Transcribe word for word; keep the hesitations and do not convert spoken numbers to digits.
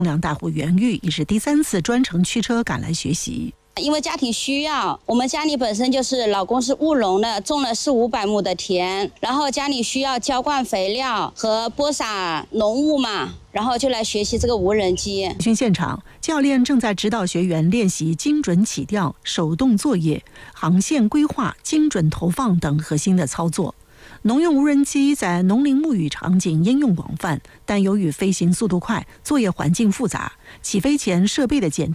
梁大户袁玉已是第三次专程驱车赶来学习。 因为家庭需要，我们家里本身就是老公是务农的，种了四五百亩的田，然后家里需要浇灌肥料和播撒农物嘛，然后就来学习这个无人机。 培训现场，教练正在指导学员练习精准起吊、手动作业、航线规划、精准投放等核心的操作。农用无人机在农林牧渔场景应用广泛，但由于飞行速度快、作业环境复杂，起飞前设备的检